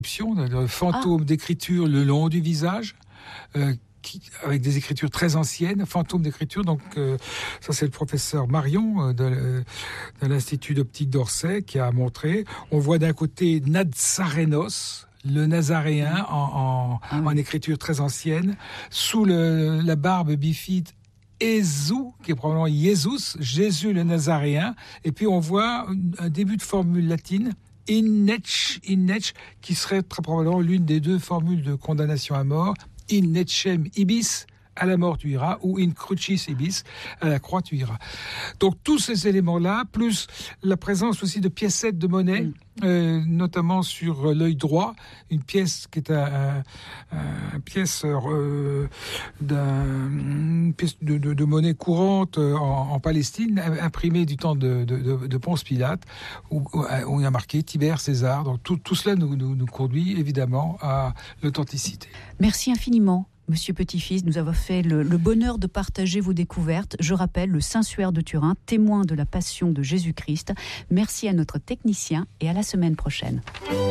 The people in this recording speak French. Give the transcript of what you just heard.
Le fantôme d'écriture le long du visage, avec des écritures très anciennes, fantôme d'écriture. Donc ça, c'est le professeur Marion de l'Institut d'optique d'Orsay qui a montré. On voit d'un côté Nazarénos, le Nazaréen en écriture très ancienne, sous la barbe bifide Jésus, qui est probablement Jésus le Nazaréen. Et puis on voit un début de formule latine, in nec, qui serait très probablement l'une des deux formules de condamnation à mort. In necem ibis, à la mort tu iras, ou in crucis ibis, à la croix tu iras. Donc tous ces éléments-là, plus la présence aussi de piécettes de monnaie, notamment sur l'œil droit, une pièce qui est une pièce de monnaie courante en Palestine, imprimée du temps de Ponce Pilate, où il y a marqué Tibère César. Donc tout cela nous conduit évidemment à l'authenticité. Merci infiniment. Monsieur Petit-Fils, nous avons fait le bonheur de partager vos découvertes. Je rappelle le Saint-Suaire de Turin, témoin de la passion de Jésus-Christ. Merci à notre technicien et à la semaine prochaine.